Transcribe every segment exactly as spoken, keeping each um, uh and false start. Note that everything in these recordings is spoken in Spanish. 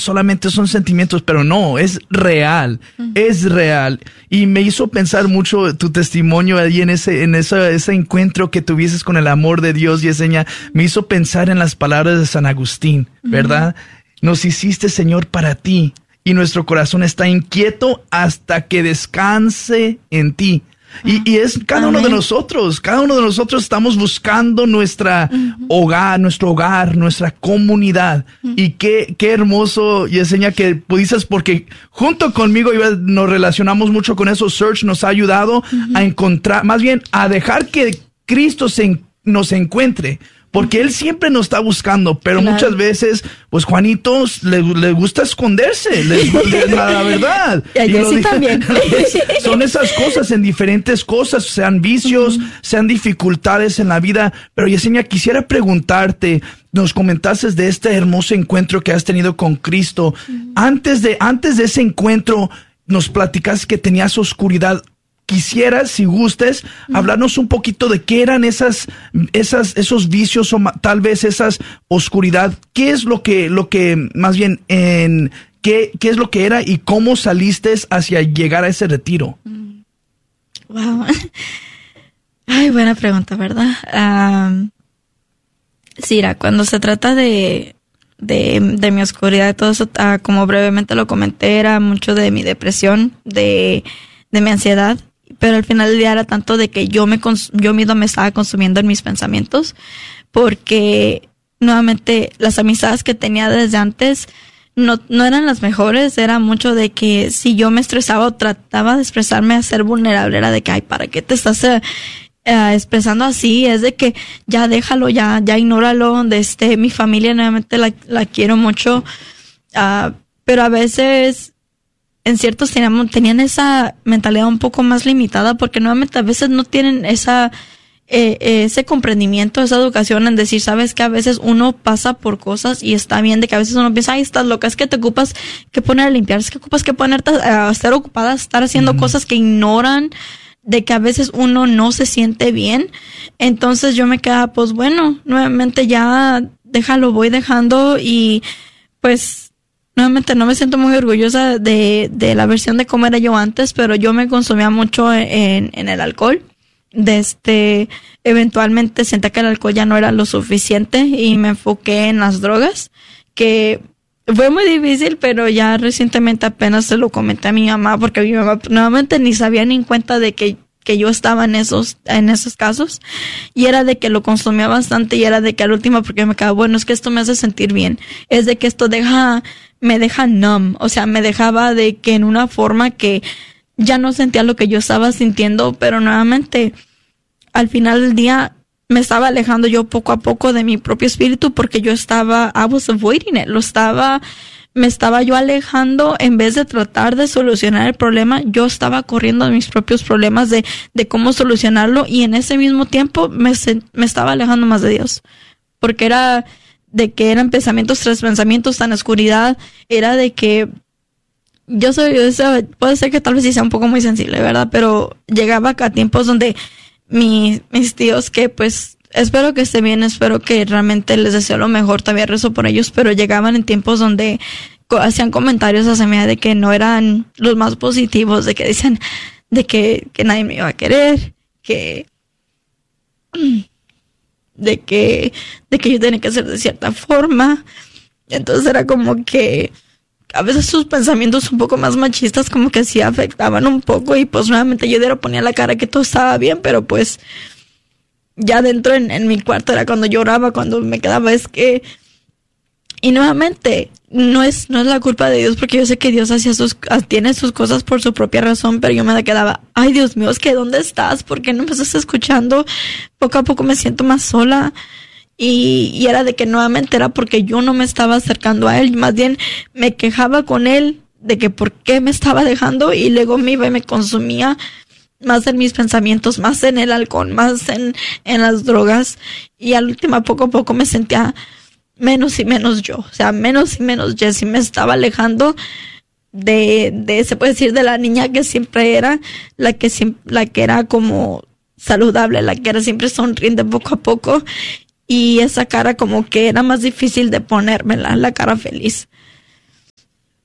solamente son sentimientos, pero no, es real, uh-huh. es real. Y me hizo pensar mucho tu testimonio ahí en ese, en ese, ese encuentro que tuvieses con el amor de Dios, Yesenia. Me hizo pensar en las palabras de San Agustín, ¿verdad? Uh-huh. Nos hiciste, Señor, para ti, y nuestro corazón está inquieto hasta que descanse en ti. Y, y es cada Amén. Uno de nosotros, cada uno de nosotros estamos buscando nuestra uh-huh. hogar, nuestro hogar, nuestra comunidad. Uh-huh. Y qué, qué hermoso, Yesenia, que pudiste, porque junto conmigo nos relacionamos mucho con eso. Search nos ha ayudado uh-huh. a encontrar, más bien a dejar que Cristo se, nos encuentre. Porque Él siempre nos está buscando, pero claro. muchas veces, pues Juanito le, le gusta esconderse, le, le, la, la verdad. Y a Jessy también. Son esas cosas en diferentes cosas, sean vicios, uh-huh. sean dificultades en la vida. Pero Yesenia, quisiera preguntarte, nos comentaste de este hermoso encuentro que has tenido con Cristo. Uh-huh. Antes de, antes de ese encuentro, nos platicaste que tenías oscuridad. Quisiera, si gustes, mm. hablarnos un poquito de qué eran esas, esas, esos vicios o ma- tal vez esas oscuridad. ¿Qué es lo que, lo que, más bien, en qué, qué es lo que era y cómo saliste hacia llegar a ese retiro? Mm. Wow. Ay, buena pregunta, ¿verdad? Um, sí, era, cuando se trata de, de, de mi oscuridad y todo eso, uh, como brevemente lo comenté, era mucho de mi depresión, de, de mi ansiedad. Pero al final del día era tanto de que yo me cons- yo misma me estaba consumiendo en mis pensamientos, porque nuevamente las amistades que tenía desde antes no, no eran las mejores. Era mucho de que si yo me estresaba o trataba de expresarme a ser vulnerable, era de que, ay, ¿para qué te estás uh, uh, expresando así? Es de que ya déjalo, ya, ya ignóralo, donde esté mi familia, nuevamente la, la quiero mucho, uh, pero a veces en ciertos tenían, tenían esa mentalidad un poco más limitada, porque nuevamente a veces no tienen esa eh, ese comprendimiento, esa educación en decir, sabes que a veces uno pasa por cosas y está bien, de que a veces uno piensa, ay, estás loca, es que te ocupas que poner a limpiar, es que ocupas que ponerte a, a estar ocupada, a estar haciendo mm. cosas que ignoran, de que a veces uno no se siente bien. Entonces yo me quedaba, pues bueno, nuevamente ya déjalo, voy dejando, y pues nuevamente no me siento muy orgullosa de, de la versión de cómo era yo antes, pero yo me consumía mucho en, en el alcohol. De este, eventualmente sentí que el alcohol ya no era lo suficiente y me enfoqué en las drogas, que fue muy difícil, pero ya recientemente apenas se lo comenté a mi mamá, porque mi mamá nuevamente ni sabía ni en cuenta de que que yo estaba en esos, en esos casos, y era de que lo consumía bastante, y era de que al último, porque me quedaba, bueno, es que esto me hace sentir bien, es de que esto deja, me deja numb, o sea, me dejaba de que en una forma que ya no sentía lo que yo estaba sintiendo, pero nuevamente, al final del día, me estaba alejando yo poco a poco de mi propio espíritu, porque yo estaba, I was avoiding it, lo estaba, me estaba yo alejando. En vez de tratar de solucionar el problema, yo estaba corriendo de mis propios problemas de, de cómo solucionarlo, y en ese mismo tiempo me, me estaba alejando más de Dios, porque era de que eran pensamientos tras pensamientos, tan oscuridad, era de que yo soy, yo, puede ser que tal vez sí sea un poco muy sensible, ¿verdad? Pero llegaba a tiempos donde mi, mis tíos, que pues espero que esté bien, espero que realmente les deseo lo mejor, todavía rezo por ellos, pero llegaban en tiempos donde co- hacían comentarios hacia mí de que no eran los más positivos, de que dicen de que, que nadie me iba a querer, que de que de que yo tenía que ser de cierta forma. Entonces era como que a veces sus pensamientos un poco más machistas como que sí afectaban un poco, y pues nuevamente yo diario ponía la cara que todo estaba bien, pero pues ya dentro en, en mi cuarto era cuando lloraba, cuando me quedaba, es que, y nuevamente no es no es la culpa de Dios, porque yo sé que Dios hacía sus, tiene sus cosas por su propia razón, pero yo me quedaba, ay Dios mío, es que ¿dónde estás? ¿Por qué no me estás escuchando? Poco a poco me siento más sola. Y, y era de que nuevamente era porque yo no me estaba acercando a él, más bien me quejaba con él de que por qué me estaba dejando, y luego me iba y me consumía más en mis pensamientos, más en el alcohol, más en, en las drogas, y al último poco a poco me sentía menos y menos yo, o sea, menos y menos Jessy. Me estaba alejando de, de, se puede decir, de la niña que siempre era, la que siempre, la que era como saludable, la que era siempre sonriente poco a poco, y esa cara como que era más difícil de ponérmela, la cara feliz.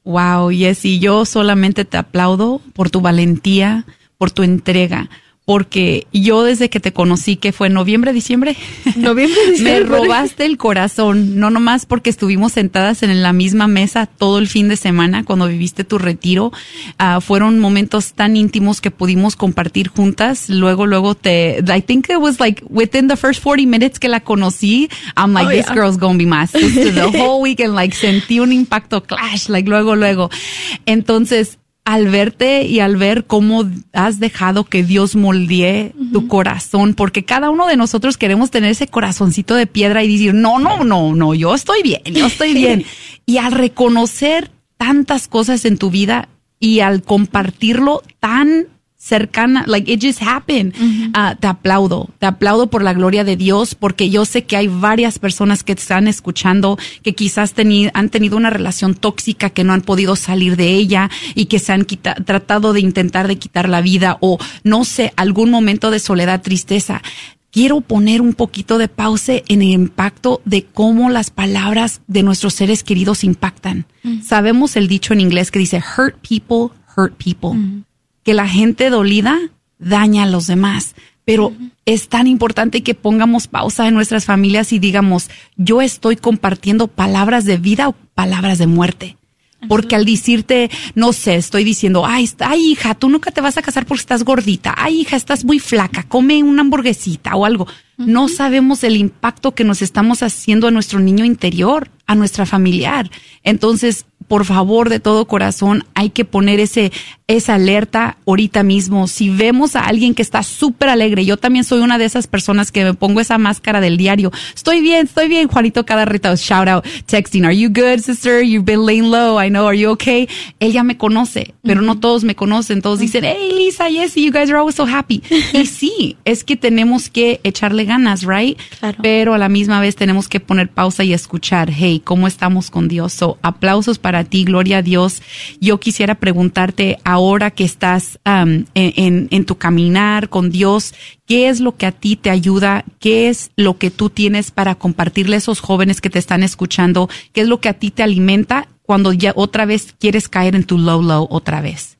Wow, Jessie, yo solamente te aplaudo por tu valentía, por tu entrega. Porque yo desde que te conocí, que fue noviembre, diciembre, noviembre, diciembre. me robaste el corazón, no nomás porque estuvimos sentadas en la misma mesa todo el fin de semana cuando viviste tu retiro. Uh, fueron momentos tan íntimos que pudimos compartir juntas. Luego, luego te, I think it was like within the first forty minutes que la conocí, I'm like, oh, this yeah. girl's gonna be my sister the whole weekend. Like, sentí un impacto clash, like, luego, luego. Entonces, al verte y al ver cómo has dejado que Dios moldee uh-huh. tu corazón, porque cada uno de nosotros queremos tener ese corazoncito de piedra y decir, no, no, no, no, yo estoy bien, yo estoy bien. Y al reconocer tantas cosas en tu vida y al compartirlo tan cercana, like it just happened. Uh-huh. Uh, te aplaudo, te aplaudo por la gloria de Dios, porque yo sé que hay varias personas que te están escuchando que quizás teni- han tenido una relación tóxica que no han podido salir de ella y que se han quita- tratado de intentar de quitar la vida o no sé, algún momento de soledad, tristeza. Quiero poner un poquito de pausa en el impacto de cómo las palabras de nuestros seres queridos impactan. Uh-huh. Sabemos el dicho en inglés que dice hurt people, hurt people. Uh-huh. Que la gente dolida daña a los demás, pero uh-huh. es tan importante que pongamos pausa en nuestras familias y digamos, yo estoy compartiendo palabras de vida o palabras de muerte. Uh-huh. Porque al decirte, no sé, estoy diciendo, ay, ay, hija, tú nunca te vas a casar porque estás gordita. Ay, hija, estás muy flaca, come una hamburguesita o algo. Uh-huh. No sabemos el impacto que nos estamos haciendo a nuestro niño interior, a nuestra familiar. Entonces, por favor, de todo corazón, hay que poner ese, esa alerta ahorita mismo. Si vemos a alguien que está súper alegre, yo también soy una de esas personas que me pongo esa máscara del diario. Estoy bien, estoy bien. Juanito cada rato, shout out, texting, are you good, sister? You've been laying low, I know, are you okay? Él ya me conoce, pero uh-huh. no todos me conocen. Todos uh-huh. dicen, hey, Lisa, Jessie, you guys are always so happy. Y sí, es que tenemos que echarle ganas, right? Claro. Pero a la misma vez tenemos que poner pausa y escuchar, hey, ¿cómo estamos con Dios? So, aplausos para ti, gloria a Dios. Yo quisiera preguntarte, ahora que estás um, en, en, en tu caminar con Dios, ¿qué es lo que a ti te ayuda? ¿Qué es lo que tú tienes para compartirle a esos jóvenes que te están escuchando? ¿Qué es lo que a ti te alimenta cuando ya otra vez quieres caer en tu low low otra vez?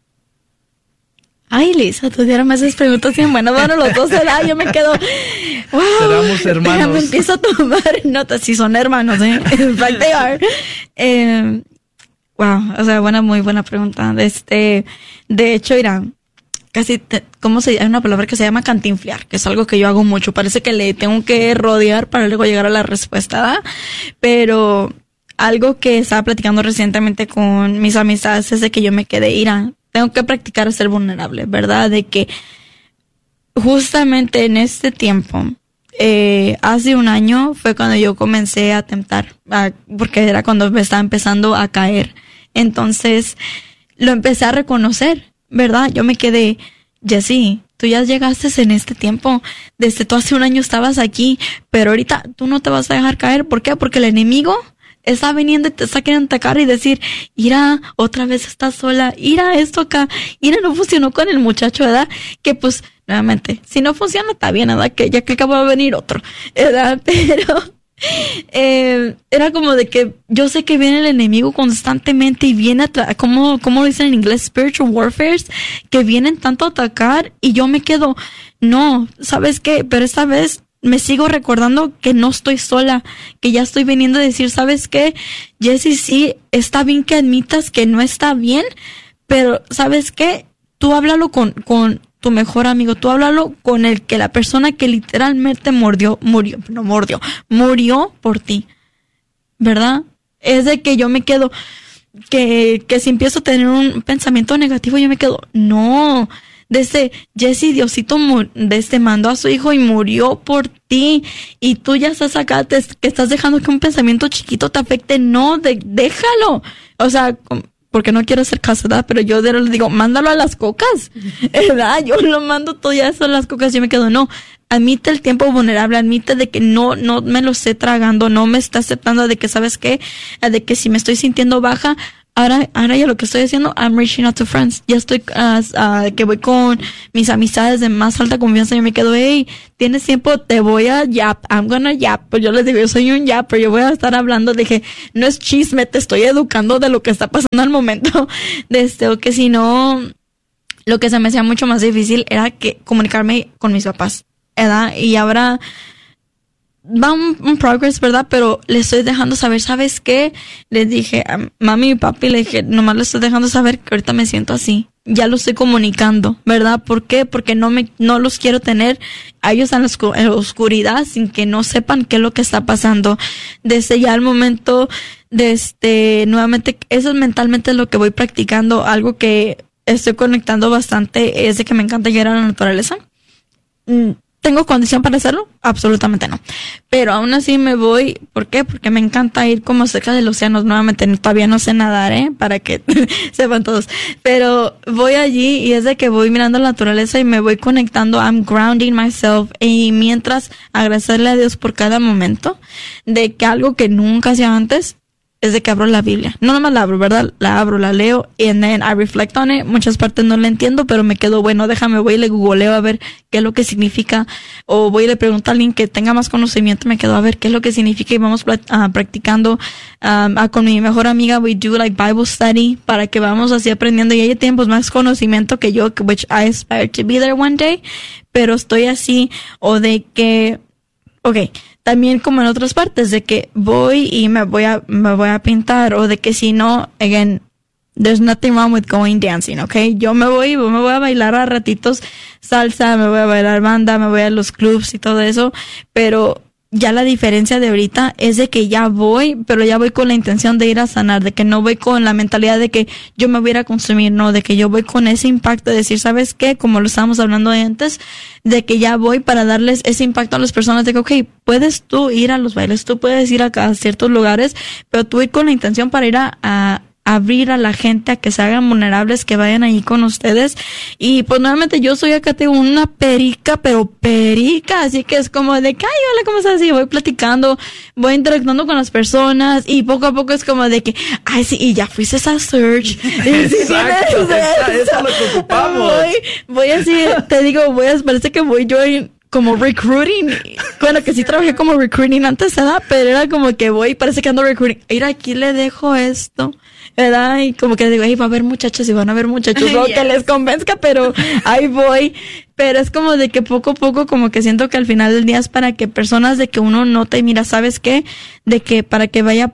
Ay, Lisa, tú dieras esas preguntas bien buenas. Bueno, los dos, ¿verdad? Yo me quedo, wow. Seramos hermanos. Me empiezo a tomar notas. Si son hermanos, ¿eh? In fact, they are. Eh, wow, o sea, buena, muy buena pregunta. Este, de hecho, Irán, casi, te, ¿cómo se llama? Hay una palabra que se llama cantinflear, que es algo que yo hago mucho. Parece que le tengo que rodear para luego llegar a la respuesta, ¿verdad? Pero algo que estaba platicando recientemente con mis amistades es de que yo me quedé, Irán, tengo que practicar a ser vulnerable, ¿verdad? De que justamente en este tiempo, eh, hace un año fue cuando yo comencé a tentar, a, porque era cuando me estaba empezando a caer. Entonces, lo empecé a reconocer, ¿verdad? Yo me quedé, Jessie, tú ya llegaste en este tiempo, desde tú hace un año estabas aquí, pero ahorita tú no te vas a dejar caer. ¿Por qué? Porque el enemigo está viniendo y te está queriendo atacar y decir, Ira, otra vez estás sola, Ira, esto acá, Ira, no funcionó con el muchacho, ¿verdad? Que pues, nuevamente, si no funciona, está bien, ¿verdad? Que ya que acaba de venir otro, ¿verdad? Pero, eh, era como de que yo sé que viene el enemigo constantemente y viene a, tra- como, como dicen en inglés, spiritual warfare, que vienen tanto a atacar y yo me quedo, no, ¿sabes qué? Pero esta vez me sigo recordando que no estoy sola, que ya estoy viniendo a decir, ¿sabes qué? Jessie, sí, está bien que admitas que no está bien, pero ¿sabes qué? Tú háblalo con, con tu mejor amigo, tú háblalo con el que la persona que literalmente mordió, murió, no mordió, murió por ti, ¿verdad? Es de que yo me quedo, que, que si empiezo a tener un pensamiento negativo, yo me quedo, no, desde Jessie, Diosito desde mandó a su hijo y murió por ti, y tú ya estás acá, te, que estás dejando que un pensamiento chiquito te afecte. No, de, déjalo, o sea, porque no quiero ser casada, pero yo le digo, mándalo a las cocas, ¿verdad? Yo lo mando todo ya eso a las cocas. Yo me quedo, no, admite el tiempo vulnerable, admite de que no, no me lo estoy tragando, no me está aceptando, de que, ¿sabes qué? De que si me estoy sintiendo baja, ahora, ahora ya lo que estoy haciendo, I'm reaching out to friends. Ya estoy, uh, uh, que voy con mis amistades de más alta confianza. Yo me quedo, hey, ¿tienes tiempo? Te voy a yap. I'm gonna yap. Pues yo les digo, yo soy un yap, pero yo voy a estar hablando de que no es chisme, te estoy educando de lo que está pasando al momento. De este, o que si no, lo que se me hacía mucho más difícil era que comunicarme con mis papás, ¿verdad? Y ahora va un, un progress, ¿verdad? Pero le estoy dejando saber, ¿sabes qué? Les dije a mami y papi, le dije, nomás le estoy dejando saber que ahorita me siento así. Ya lo estoy comunicando, ¿verdad? ¿Por qué? Porque no me, no los quiero tener a ellos en la, oscu- en la oscuridad sin que no sepan qué es lo que está pasando. Desde ya el momento, de este, nuevamente, eso es mentalmente lo que voy practicando. Algo que estoy conectando bastante es de que me encanta llegar a la naturaleza. Mm. ¿Tengo condición para hacerlo? Absolutamente no. Pero aún así me voy. ¿Por qué? Porque me encanta ir como cerca del océano. Nuevamente, todavía no sé nadar, ¿eh? Para que sepan todos. Pero voy allí y es de que voy mirando la naturaleza y me voy conectando. I'm grounding myself. Y mientras agradecerle a Dios por cada momento de que algo que nunca hacía antes es de que abro la Biblia. No nomás la abro, ¿verdad? La abro, la leo, and then I reflect on it. Muchas partes no la entiendo, pero me quedo, bueno, déjame, voy y le googleo a ver qué es lo que significa. O voy y le pregunto a alguien que tenga más conocimiento, me quedo a ver qué es lo que significa y vamos uh, practicando. Um, uh, con mi mejor amiga, we do like Bible study para que vamos así aprendiendo. Y ella tiene pues más conocimiento que yo, which I aspire to be there one day. Pero estoy así, o de que, okay, también como en otras partes, de que voy y me voy a, me voy a pintar, o de que si no, again, there's nothing wrong with going dancing, okay? Yo me voy, me voy a bailar a ratitos salsa, me voy a bailar banda, me voy a los clubs y todo eso, pero ya la diferencia de ahorita es de que ya voy, pero ya voy con la intención de ir a sanar, de que no voy con la mentalidad de que yo me voy a ir a consumir, no, de que yo voy con ese impacto de decir, ¿sabes qué? Como lo estábamos hablando de antes, de que ya voy para darles ese impacto a las personas de que, ok, puedes tú ir a los bailes, tú puedes ir a, a ciertos lugares, pero tú ir con la intención para ir a, a abrir a la gente a que se hagan vulnerables, que vayan ahí con ustedes. Y pues nuevamente yo soy acá, tengo una perica, pero perica, así que es como de que, ay, hola, ¿cómo estás? Y voy platicando, voy interactuando con las personas y poco a poco es como de que, ay, sí, y ya fuiste a search. Exacto, esa, eso es lo que ocupamos. Voy, voy así, te digo, voy a, parece que voy yo en, como recruiting, bueno, que sí trabajé como recruiting antes, ¿verdad? Pero era como que voy, parece que ando recruiting, mira, aquí le dejo esto, ¿verdad? Y como que digo, ay, va a haber muchachos y van a haber muchachos, no, yes, que les convenzca, pero ahí voy. Pero es como de que poco a poco, como que siento que al final del día es para que personas de que uno nota y mira, ¿sabes qué? De que para que vaya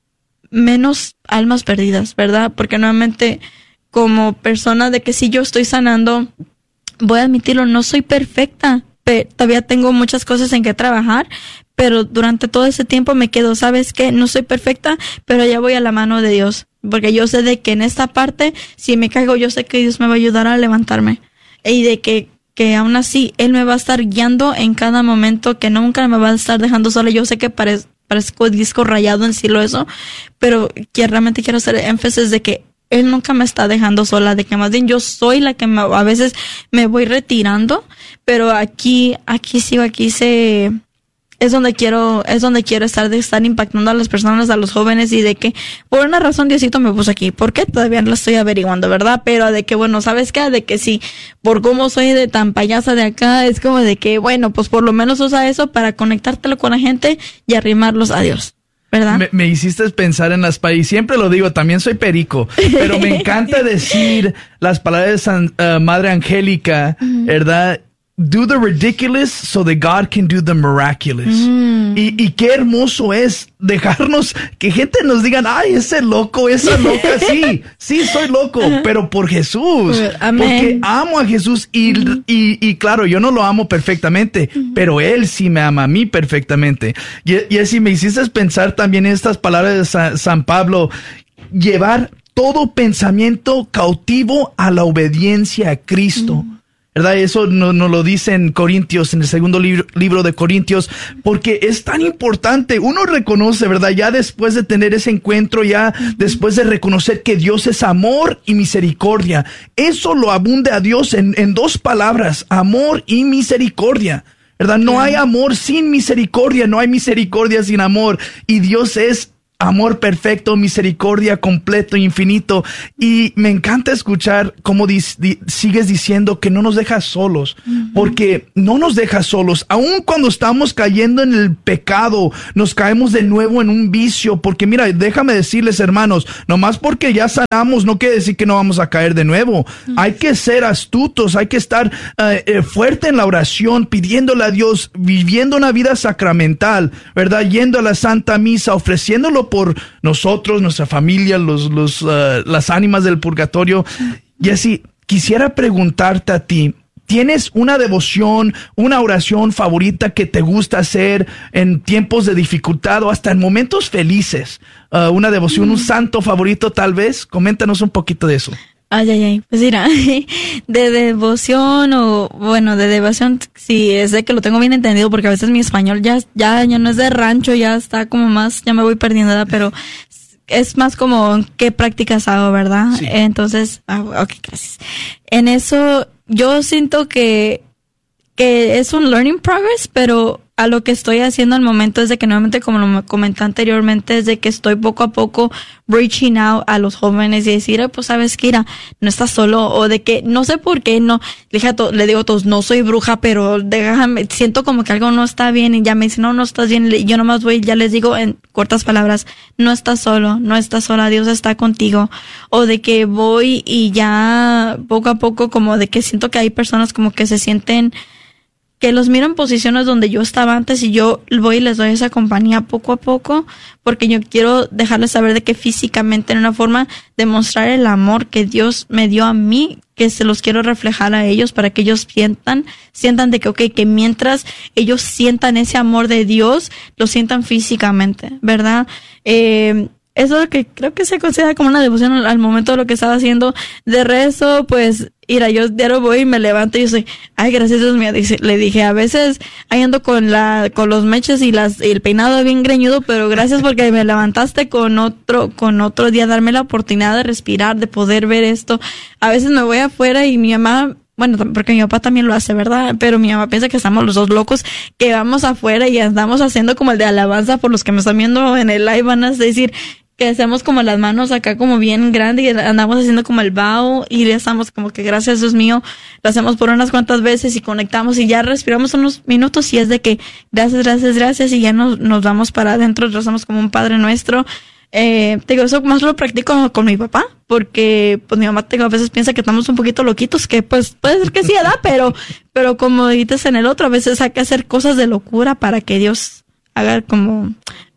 menos almas perdidas, ¿verdad? Porque nuevamente, como persona de que si yo estoy sanando, voy a admitirlo, no soy perfecta. Todavía tengo muchas cosas en que trabajar, pero durante todo ese tiempo me quedo, ¿sabes qué? No soy perfecta, pero ya voy a la mano de Dios, porque yo sé de que en esta parte, si me caigo, yo sé que Dios me va a ayudar a levantarme, y de que, que aún así, Él me va a estar guiando en cada momento, que nunca me va a estar dejando sola. Yo sé que parez, parezco disco rayado en sí lo eso, pero que realmente quiero hacer énfasis de que Él nunca me está dejando sola, de que más bien yo soy la que me, a veces me voy retirando, pero aquí, aquí sigo, aquí se, es donde quiero, es donde quiero estar, de estar impactando a las personas, a los jóvenes, y de que por una razón Diosito me puso aquí. ¿Por qué? Todavía no lo estoy averiguando, ¿verdad? Pero de que, bueno, ¿sabes qué? De que sí, por cómo soy de tan payasa de acá, es como de que, bueno, pues por lo menos usa eso para conectártelo con la gente y arrimarlos a Dios. ¿Verdad? Me, me hiciste pensar en las palabras, y siempre lo digo, también soy perico, pero me encanta decir las palabras de San, uh, Madre Angélica, uh-huh. ¿verdad? Do the ridiculous so that God can do the miraculous. Mm. Y, y qué hermoso es dejarnos que gente nos digan, ay, ese loco, esa loca, sí, sí, soy loco, uh-huh. pero por Jesús. Amén. Porque amo a Jesús y, uh-huh. y, y claro, yo no lo amo perfectamente, uh-huh. pero Él sí me ama a mí perfectamente. Y, y así me hiciste pensar también en estas palabras de San, San Pablo, llevar todo pensamiento cautivo a la obediencia a Cristo. Uh-huh. ¿Verdad? Eso nos no lo dice en Corintios, en el segundo libro, libro de Corintios, porque es tan importante. Uno reconoce, ¿verdad? Ya después de tener ese encuentro, ya uh-huh. después de reconocer que Dios es amor y misericordia. Eso lo abunde a Dios en, en dos palabras, amor y misericordia. ¿Verdad? No uh-huh. hay amor sin misericordia, no hay misericordia sin amor. Y Dios es amor perfecto, misericordia completo, infinito. Y me encanta escuchar cómo dis, di, sigues diciendo que no nos dejas solos, uh-huh. porque no nos dejas solos. Aun cuando estamos cayendo en el pecado, nos caemos de nuevo en un vicio, porque mira, déjame decirles, hermanos, nomás porque ya sanamos no quiere decir que no vamos a caer de nuevo. Uh-huh. Hay que ser astutos, hay que estar uh, eh, fuerte en la oración, pidiéndole a Dios, viviendo una vida sacramental, ¿verdad? Yendo a la Santa Misa, ofreciéndolo por nosotros, nuestra familia, los, los, uh, las ánimas del purgatorio. Jessy, quisiera preguntarte a ti, ¿tienes una devoción, una oración favorita que te gusta hacer en tiempos de dificultad o hasta en momentos felices? Uh, una devoción, mm. un santo favorito tal vez. Coméntanos un poquito de eso. Ay, ay, ay, pues mira, de devoción o, bueno, de devoción, sí, es de que lo tengo bien entendido porque a veces mi español ya, ya, ya no es de rancho, ya está como más, ya me voy perdiendo, ¿verdad? Pero es más como qué prácticas hago, ¿verdad? Sí. Entonces, ah, ok, gracias. En eso, yo siento que, que es un learning progress, pero a lo que estoy haciendo al momento es de que nuevamente, como lo comenté anteriormente, es de que estoy poco a poco reaching out a los jóvenes y decir, pues sabes que, Ira, no estás solo, o de que no sé por qué, no, le, dije a to, le digo a todos, no soy bruja, pero déjame, siento como que algo no está bien y ya me dicen, no, no estás bien, y yo nomás voy, ya les digo en cortas palabras, no estás solo, no estás sola, Dios está contigo, o de que voy y ya poco a poco como de que siento que hay personas como que se sienten que los miro en posiciones donde yo estaba antes y yo voy y les doy esa compañía poco a poco, porque yo quiero dejarles saber de que físicamente en una forma de mostrar el amor que Dios me dio a mí, que se los quiero reflejar a ellos para que ellos sientan, sientan de que, okay, que mientras ellos sientan ese amor de Dios, lo sientan físicamente, ¿verdad? Eh, Eso es lo que creo que se considera como una devoción al, al momento de lo que estaba haciendo de rezo, pues, mira, yo diario voy y me levanto y yo soy, ay, gracias Dios mío, dice, le dije, a veces ahí ando con la, con los meches y las, y el peinado bien greñudo, pero gracias porque me levantaste con otro, con otro día, darme la oportunidad de respirar, de poder ver esto. A veces me voy afuera y mi mamá, bueno, porque mi papá también lo hace, ¿verdad? Pero mi mamá piensa que estamos los dos locos, que vamos afuera y andamos haciendo como el de alabanza, por los que me están viendo en el live van a decir, que hacemos como las manos acá como bien grande y andamos haciendo como el bow y le estamos como que gracias Dios mío, lo hacemos por unas cuantas veces y conectamos y ya respiramos unos minutos y es de que gracias, gracias, gracias y ya nos, nos vamos para adentro, rezamos como un Padre Nuestro. Eh, te digo, eso más lo practico con mi papá, porque pues mi mamá te digo, a veces piensa que estamos un poquito loquitos, que pues puede ser que sí, ¿verdad? Pero, pero como dices en el otro, a veces hay que hacer cosas de locura para que Dios haga como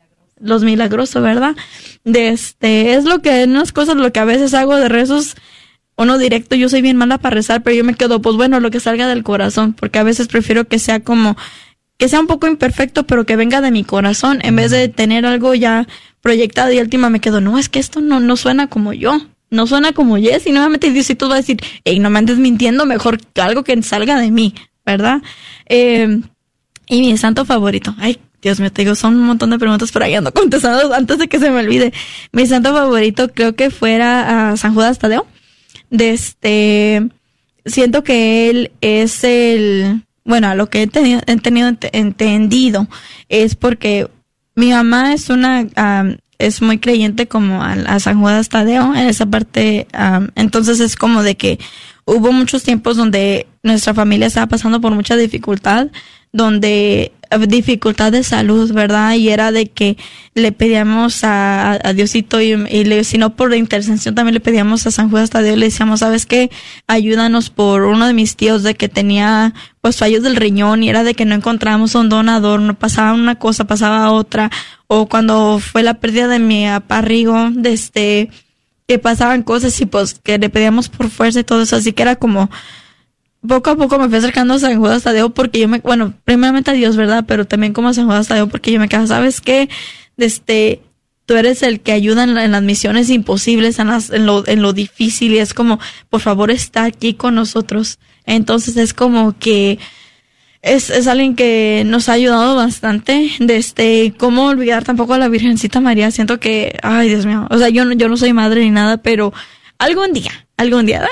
los milagrosos, ¿verdad? De este, es lo que, unas cosas, lo que a veces hago de rezos, uno directo, yo soy bien mala para rezar, pero yo me quedo, pues bueno, lo que salga del corazón, porque a veces prefiero que sea como, que sea un poco imperfecto, pero que venga de mi corazón, en vez de tener algo ya proyectado y última me quedo, no, es que esto no, no suena como yo, no suena como Jess, y nuevamente Diosito va a decir, hey, no me andes mintiendo, mejor que algo que salga de mí, ¿verdad? Eh, y mi santo favorito, ay, Dios mío, te digo, son un montón de preguntas, pero ahí ando contestando antes de que se me olvide. Mi santo favorito creo que fuera a San Judas Tadeo. De este, siento que él es el, bueno, a lo que he tenido, he tenido ent- entendido es porque mi mamá es una, um, es muy creyente como a, a San Judas Tadeo en esa parte, um, entonces es como de que hubo muchos tiempos donde nuestra familia estaba pasando por mucha dificultad, donde dificultad de salud, ¿verdad? Y era de que le pedíamos a, a Diosito y, y le, si no por la intercesión también le pedíamos a San Judas Tadeo, le decíamos, ¿sabes qué? Ayúdanos por uno de mis tíos de que tenía pues fallos del riñón y era de que no encontrábamos un donador, no pasaba una cosa, pasaba otra, o cuando fue la pérdida de mi papá Rigo, de este, que pasaban cosas y pues que le pedíamos por fuerza y todo eso, así que era como poco a poco me fui acercando a San Judas Tadeo porque yo me, bueno, primeramente a Dios, ¿verdad? Pero también como a San Judas Tadeo porque yo me quedaba, ¿sabes qué? Este, tú eres el que ayuda en, la, en las misiones imposibles, en, las, en, lo, en lo difícil y es como, por favor, está aquí con nosotros. Entonces es como que es, es alguien que nos ha ayudado bastante. De este, cómo olvidar tampoco a la Virgencita María. Siento que, ay, Dios mío, o sea, yo no, yo no soy madre ni nada, pero algún día, algún día,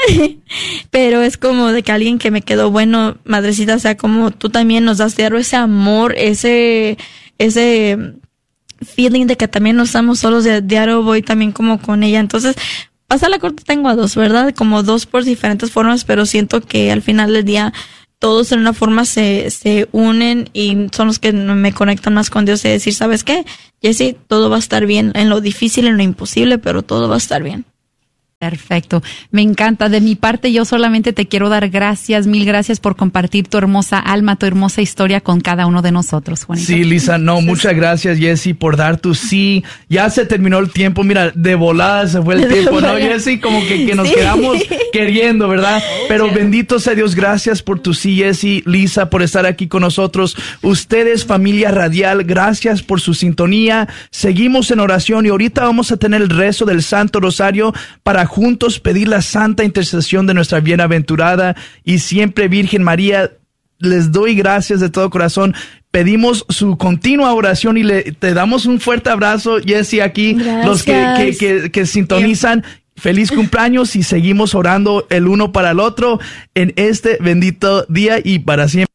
pero es como de que alguien que me quedó, bueno, madrecita, o sea, como tú también nos das diario ese amor, ese, ese, feeling de que también no estamos solos, de diario voy también como con ella. Entonces, pasar la corte tengo a dos, ¿verdad? Como dos por diferentes formas, pero siento que al final del día todos en una forma se, se unen y son los que me conectan más con Dios, de decir, ¿sabes qué? Jessie, todo va a estar bien, en lo difícil, en lo imposible, pero todo va a estar bien. Perfecto, me encanta. De mi parte, yo solamente te quiero dar gracias, mil gracias por compartir tu hermosa alma, tu hermosa historia con cada uno de nosotros, Juanito. Sí, Lisa, no, muchas gracias, Jessie, por dar tu sí. Ya se terminó el tiempo, mira, de volada se fue el de tiempo, volada. ¿No, Jessie? Como que, que nos sí. quedamos queriendo, ¿verdad? Pero bendito sea Dios, gracias por tu sí, Jessie, Lisa, por estar aquí con nosotros. Ustedes, familia radial, gracias por su sintonía. Seguimos en oración y ahorita vamos a tener el rezo del Santo Rosario para juntos pedir la santa intercesión de nuestra bienaventurada y siempre Virgen María. Les doy gracias de todo corazón. Pedimos su continua oración y le te damos un fuerte abrazo, Jessie, aquí. Gracias. Los que, que, que, que sintonizan. Feliz cumpleaños y seguimos orando el uno para el otro en este bendito día y para siempre.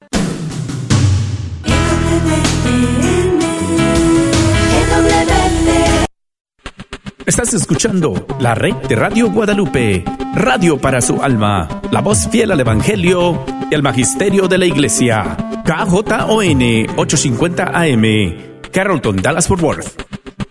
Estás escuchando la red de Radio Guadalupe, radio para su alma, la voz fiel al Evangelio y al Magisterio de la Iglesia. K J O N ochocientos cincuenta A M, Carrollton, Dallas-Fort Worth.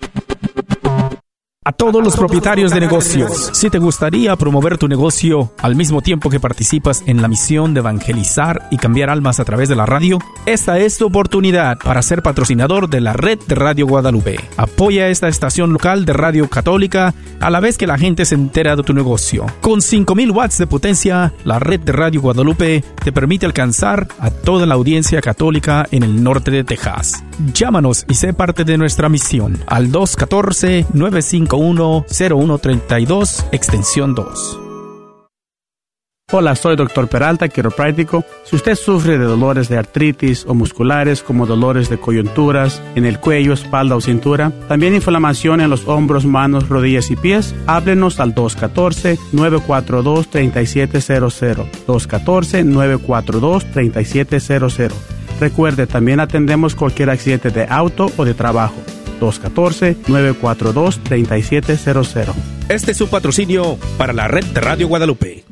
A todos los propietarios de negocios, si te gustaría promover tu negocio al mismo tiempo que participas en la misión de evangelizar y cambiar almas a través de la radio, esta es tu oportunidad para ser patrocinador de la red de Radio Guadalupe. Apoya esta estación local de radio católica a la vez que la gente se entera de tu negocio. Con cinco mil watts de potencia, la red de Radio Guadalupe te permite alcanzar a toda la audiencia católica en el norte de Texas. Llámanos y sé parte de nuestra misión al dos uno cuatro, nueve cinco uno, cero uno tres dos, extensión dos. Hola, soy doctor Peralta, quiropráctico. Si usted sufre de dolores de artritis o musculares como dolores de coyunturas en el cuello, espalda o cintura, también inflamación en los hombros, manos, rodillas y pies, háblenos al dos uno cuatro, nueve cuatro dos, tres siete cero cero. dos uno cuatro, nueve cuatro dos, tres siete cero cero. Recuerde, también atendemos cualquier accidente de auto o de trabajo. dos uno cuatro, nueve cuatro dos, tres siete cero cero. Este es su patrocinio para la red de Radio Guadalupe.